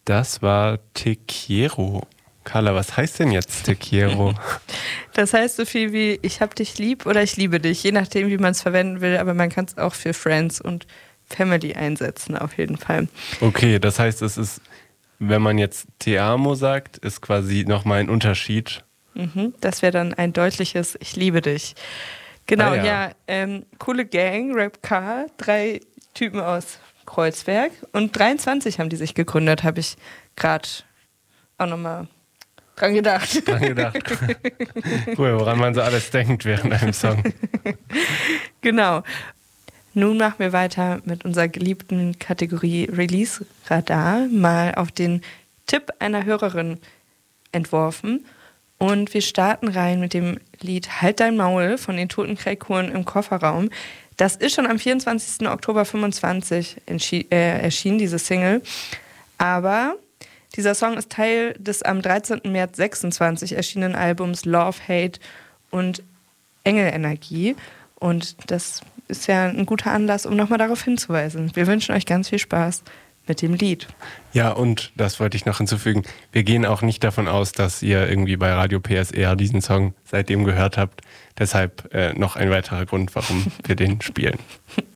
Das war Te Quiero. Carla, was heißt denn jetzt Te Quiero? Das heißt so viel wie ich hab dich lieb oder ich liebe dich, je nachdem, wie man es verwenden will, aber man kann es auch für Friends und Family einsetzen, auf jeden Fall. Okay, das heißt, es ist, wenn man jetzt Te amo sagt, ist quasi nochmal ein Unterschied. Das wäre dann ein deutliches ich liebe dich. Genau, coole Gang, Rap Car, 3 Typen aus Kreuzberg und 23 haben die sich gegründet, habe ich gerade auch nochmal dran gedacht. Cool, woran man so alles denkt während einem Song. Genau. Nun machen wir weiter mit unserer geliebten Kategorie Release Radar, mal auf den Tipp einer Hörerin entworfen. Und wir starten rein mit dem Lied Halt dein Maul von den Toten Kreikuren im Kofferraum. Das ist schon am 24. Oktober 25 erschienen, diese Single. Aber dieser Song ist Teil des am 13. März 26 erschienenen Albums Love, Hate und Engelenergie. Und das ist ja ein guter Anlass, um nochmal darauf hinzuweisen. Wir wünschen euch ganz viel Spaß mit dem Lied. Ja, und das wollte ich noch hinzufügen. Wir gehen auch nicht davon aus, dass ihr irgendwie bei Radio PSR diesen Song seitdem gehört habt. Deshalb noch ein weiterer Grund, warum wir den spielen.